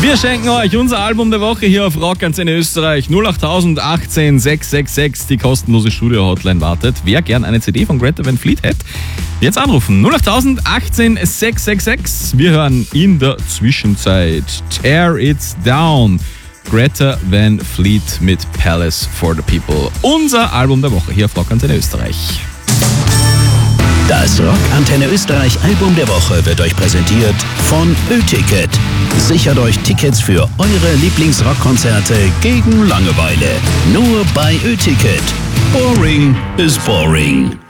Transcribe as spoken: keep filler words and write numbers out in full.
Wir schenken euch unser Album der Woche hier auf Rockantenne Österreich. null acht achtzehn sechs sechs sechs, die kostenlose Studio-Hotline wartet. Wer gern eine C D von Greta Van Fleet hätte, jetzt anrufen. null acht achtzehn sechs sechs sechs. Wir hören in der Zwischenzeit Tear It Down. Greta Van Fleet mit Palace for the People. Unser Album der Woche hier auf Rockantenne Österreich. Das Rockantenne Österreich Album der Woche wird euch präsentiert von Ö-Ticket. Sichert euch Tickets für eure Lieblingsrockkonzerte gegen Langeweile. Nur bei Ö-Ticket. Boring is boring.